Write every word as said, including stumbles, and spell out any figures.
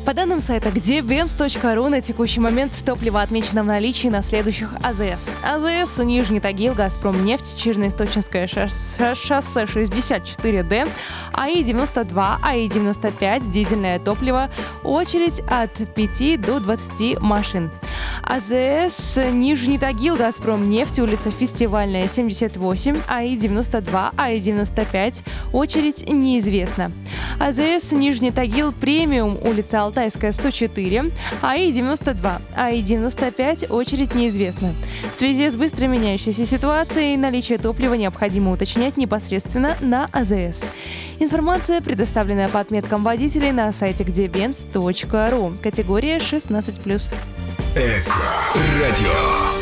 По данным сайта где бенз точка ру, на текущий момент топливо отмечено в наличии на следующих АЗС. АЗС Нижний Тагил, Газпромнефть, Черноисточинское шоссе шестьдесят четыре дэ, АИ девяносто два, АИ девяносто пять, дизельное топливо, очередь от пяти до двадцати машин. АЗС Нижний Тагил, Газпромнефть, улица Фестивальная, семьдесят восемь, АИ девяносто два, АИ девяносто пять, очередь неизвестна. АЗС Нижний Тагил Премиум, улица Алтайская, сто четыре, АИ девяносто два, АИ девяносто пять, очередь неизвестна. В связи с быстро меняющейся ситуацией наличие топлива необходимо уточнять непосредственно на АЗС. Информация, предоставленная по отметкам водителей на сайте где бенз точка ру. Категория шестнадцать плюс. Эко радио.